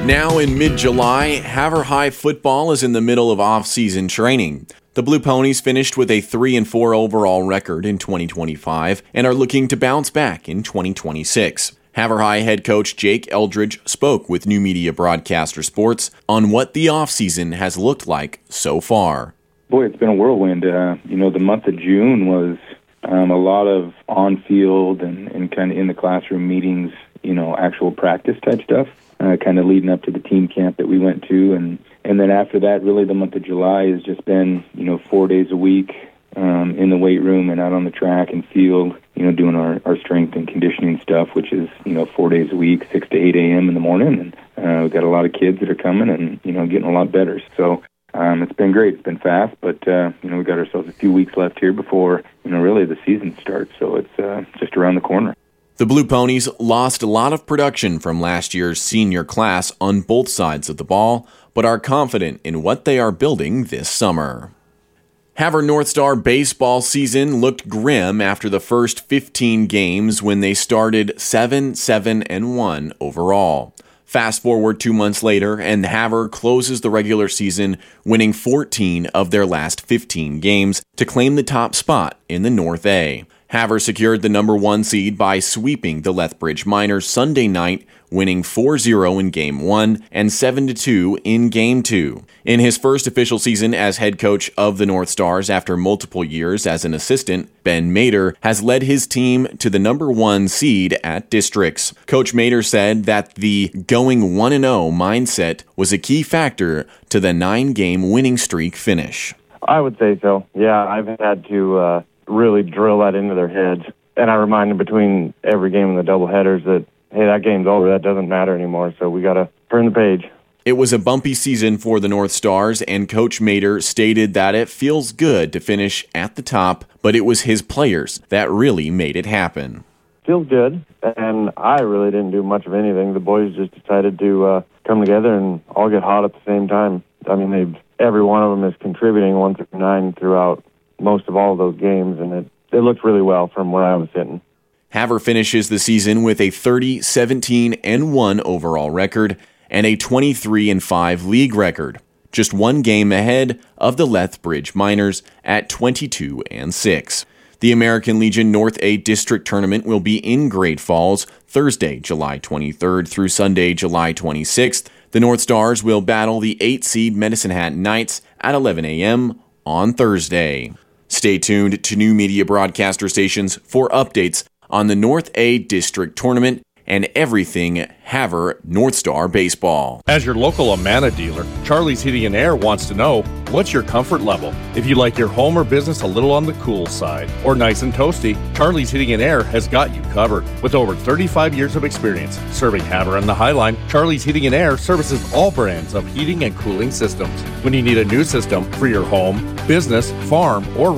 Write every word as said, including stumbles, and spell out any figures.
Now in mid-July, Havre High football is in the middle of off-season training. The Blue Ponies finished with a three and four overall record in twenty twenty-five and are looking to bounce back in twenty twenty-six. Havre High head coach Jake Eldridge spoke with New Media Broadcaster Sports on what the offseason has looked like so far. Boy, it's been a whirlwind. Uh, you know, the month of June was um, a lot of on-field and, and kind of in the classroom meetings, you know, actual practice type stuff, uh, kind of leading up to the team camp that we went to. And, and then after that, really the month of July has just been, you know, four days a week um, in the weight room and out on the track and field, you know, doing our, our strength and conditioning stuff, which is, you know, four days a week, six to eight a.m. in the morning. And uh, we've got a lot of kids that are coming and, you know, getting a lot better. So um, it's been great. It's been fast, but, uh, you know, we've got ourselves a few weeks left here before, you know, really the season starts. So it's uh, just around the corner. The Blue Ponies lost a lot of production from last year's senior class on both sides of the ball, but are confident in what they are building this summer. Havre North Star baseball season looked grim after the first fifteen games when they started seven, seven, and one overall. Fast forward two months later, and Havre closes the regular season winning fourteen of their last fifteen games to claim the top spot in the North A. Havre secured the number one seed by sweeping the Lethbridge Miners Sunday night, winning four zero in Game one and seven to two in Game two. In his first official season as head coach of the North Stars after multiple years as an assistant, Ben Mader has led his team to the number one seed at districts. Coach Mader said that the going one and oh mindset was a key factor to the nine-game winning streak finish. I would say so. Yeah, I've had to uh, really drill that into their heads. And I remind them between every game in the doubleheaders that, hey, that game's over. That doesn't matter anymore, so we got to turn the page. It was a bumpy season for the North Stars, and Coach Mader stated that it feels good to finish at the top, but it was his players that really made it happen. Feels good, and I really didn't do much of anything. The boys just decided to uh, come together and all get hot at the same time. I mean, they've every one of them is contributing one through nine throughout most of all of those games, and it, it looked really well from where I was sitting. Havre finishes the season with a thirty, seventeen, and one overall record and a twenty-three and five league record, just one game ahead of the Lethbridge Miners at twenty-two and six. The American Legion North A District Tournament will be in Great Falls Thursday, July twenty-third through Sunday, July twenty-sixth. The North Stars will battle the eight-seed Medicine Hat Knights at eleven a.m. on Thursday. Stay tuned to New Media Broadcaster Stations for updates on the North A District Tournament and everything Havre North Star baseball. As your local Amana dealer, Charlie's Heating and Air wants to know, what's your comfort level? If you like your home or business a little on the cool side or nice and toasty, Charlie's Heating and Air has got you covered. With over thirty-five years of experience serving Havre and the Highline, Charlie's Heating and Air services all brands of heating and cooling systems. When you need a new system for your home, business, farm, or